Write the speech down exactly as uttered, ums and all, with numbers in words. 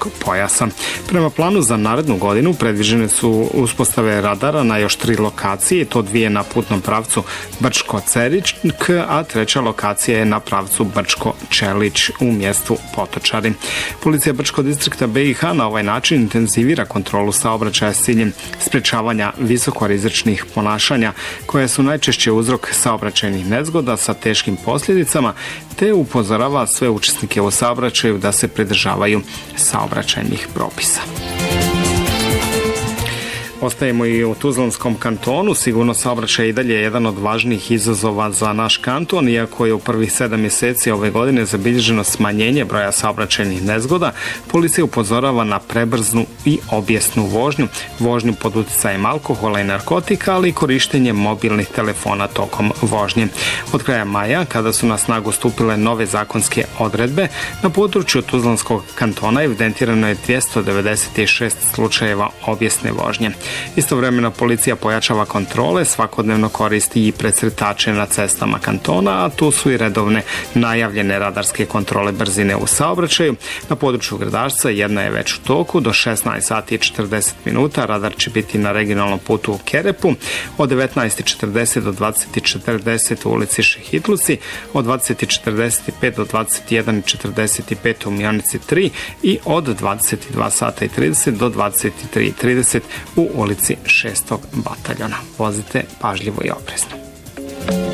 brzog pojasa. Prema planu za narednu godinu predviđene su uspostave radara na još tri lokacije, to dvije na putnom pravcu Brčko-Cerić, a treća lokacija je na pravcu Brčko-Čelić u mjestu Potočari. Policija Brčkog distrikta B i H na ovaj način intenzivira kontrolu saobraćaja s ciljem sprečavanja visokorizičnih ponašanja koje su najčešće uzrok saobraćajnih nezgoda sa teškim posljedicama, te upozorava sve učesnike u saobraćaju da se pridržavaju saobraćajnih propisa. Ostajemo i u Tuzlanskom kantonu. Sigurnost saobraćaja i dalje je jedan od važnijih izazova za naš kanton, iako je u prvih sedam mjeseci ove godine zabilježeno smanjenje broja saobraćajnih nezgoda. Policija upozorava na prebrznu i obijesnu vožnju, vožnju pod utjecajem alkohola i narkotika, ali i korištenje mobilnih telefona tokom vožnje. Od kraja maja, kada su na snagu stupile nove zakonske odredbe, na području Tuzlanskog kantona evidentirano je dvjesto devedeset šest slučajeva obijesne vožnje. Istovremeno policija pojačava kontrole, svakodnevno koristi i presretače na cestama kantona, a tu su i redovne najavljene radarske kontrole brzine u saobraćaju. Na području Gradačca jedna je već u toku, do šesnaest sati i četrdeset minuta radar će biti na regionalnom putu u Kerepu, od devetnaest četrdeset do dvadeset četrdeset u ulici Šehitluci, od dvadeset četrdeset pet do dvadeset jedan četrdeset pet u Mionici tri i od dvadeset dva sata i trideset do dvadeset tri trideset u ulici šestog bataljona. Vozite pažljivo i oprezno.